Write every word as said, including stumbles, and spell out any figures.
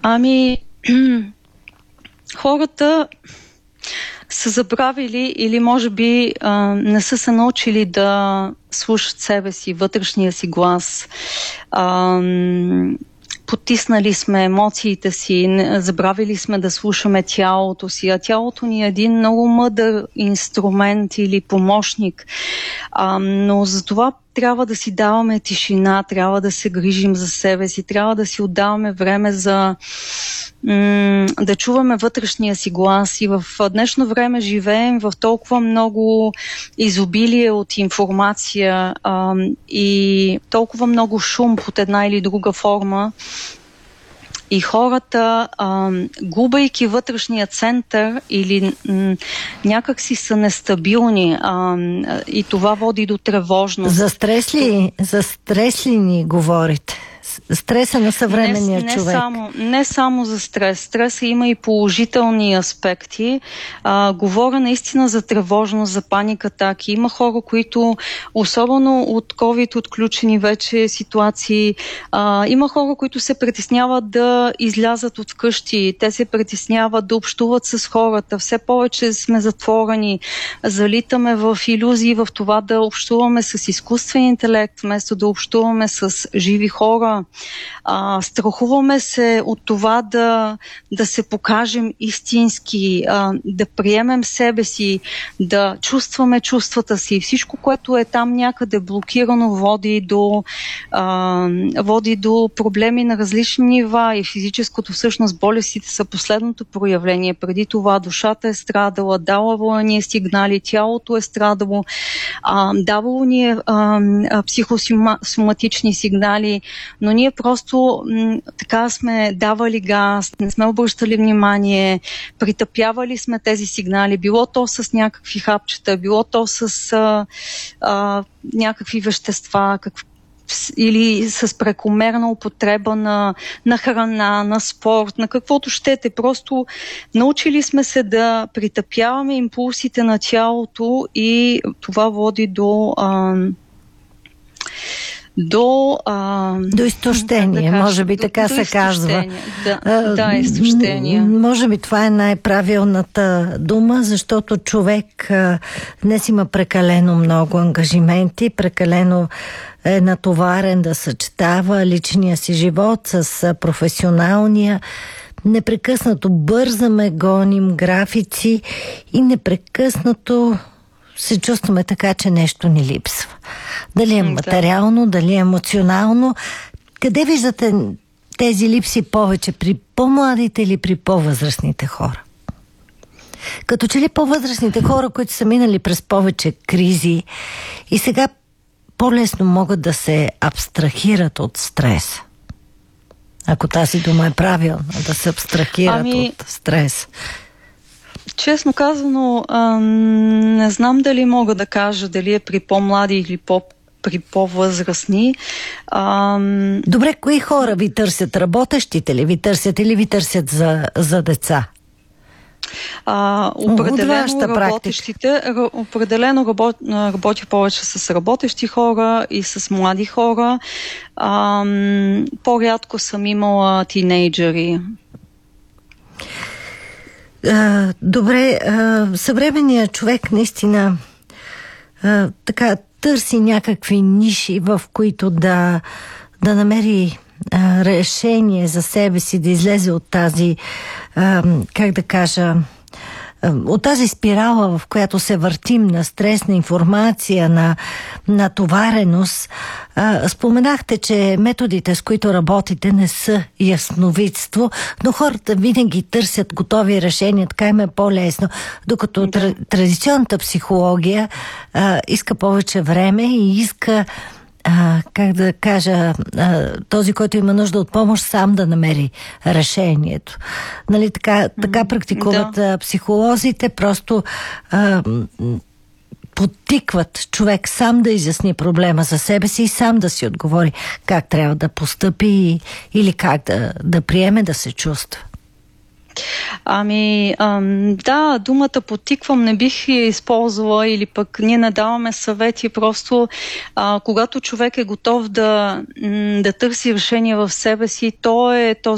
Ами, хората са забравили или може би а, не са се научили да слушат себе си, вътрешния си глас. А, потиснали сме емоциите си, забравили сме да слушаме тялото си, а тялото ни е един много мъдър инструмент или помощник. А, но за това трябва да си даваме тишина, трябва да се грижим за себе си, трябва да си отдаваме време за м- да чуваме вътрешния си глас. И в днешно време живеем в толкова много изобилие от информация а, и толкова много шум под една или друга форма. И хората, а, губейки вътрешния център или м, някак си са нестабилни а, и това води до тревожност. За стрес ли, за стрес ли ни говорите? Стреса на съвременния не, не човек. Само, не само за стрес. Стреса има и положителни аспекти. А, говоря наистина за тревожност, за паника атаки. Има хора, които, особено от COVID отключени вече ситуации, а, има хора, които се притесняват да излязат от вкъщи. Те се притесняват да общуват с хората. Все повече сме затворени. Залитаме в илюзии в това да общуваме с изкуствен интелект, вместо да общуваме с живи хора. А, страхуваме се от това да, да се покажем истински, а, да приемем себе си, да чувстваме чувствата си. Всичко, което е там някъде блокирано, води до, а, води до проблеми на различни нива и физическото, всъщност болестите са последното проявление. Преди това душата е страдала, давала ни е сигнали, тялото е страдало, а, давало ни е а, психосоматични сигнали, но ние просто м, така сме давали газ, не сме обръщали внимание, притъпявали сме тези сигнали, било то с някакви хапчета, било то с а, а, някакви вещества, как, или с прекомерна употреба на, на храна, на спорт, на каквото щете. Просто научили сме се да притъпяваме импулсите на тялото и това води до... А, До, а, до изтощение, да може би до, така до се казва. Да, а, да, изтощение. Може би това е най-правилната дума, защото човек а, днес има прекалено много ангажименти, прекалено е натоварен да съчетава личния си живот с професионалния. Непрекъснато бързаме, гоним графици и непрекъснато се чувстваме така, че нещо ни липсва. Дали е материално, дали е емоционално. Къде виждате тези липси повече? При по-младите или при по-възрастните хора? Като че ли по-възрастните хора, които са минали през повече кризи и сега по-лесно могат да се абстрахират от стрес. Ако тази дума е правилна, да се абстрахират ами... от стрес. Честно казано, а, не знам дали мога да кажа дали е при по-млади или по, при по-възрастни. А... Добре, кои хора ви търсят? Работещите ли ви търсят или ви търсят за, за деца? А, определено работещите, определено работ, работя повече с работещи хора и с млади хора. А, по-рядко съм имала тинейджери. Uh, добре, uh, съвременният човек наистина uh, така търси някакви ниши, в които да, да намери uh, решение за себе си, да излезе от тази, uh, как да кажа, от тази спирала, в която се въртим на стрес, на информация, на натовареност. Споменахте, че методите, с които работите, не са ясновидство, но хората винаги търсят готови решения, така им е по-лесно, докато да. Традиционната психология а, иска повече време и иска А, как да кажа, а, този, който има нужда от помощ, сам да намери решението. Нали, така, така практикуват да. психолозите, просто а, подтикват човек сам да изясни проблема за себе си и сам да си отговори как трябва да постъпи или как да, да приеме да се чувства. Ами, ам, да, думата подтиквам не бих я използвала или пък ние не даваме съвети, просто а, когато човек е готов да, да търси решение в себе си, то е то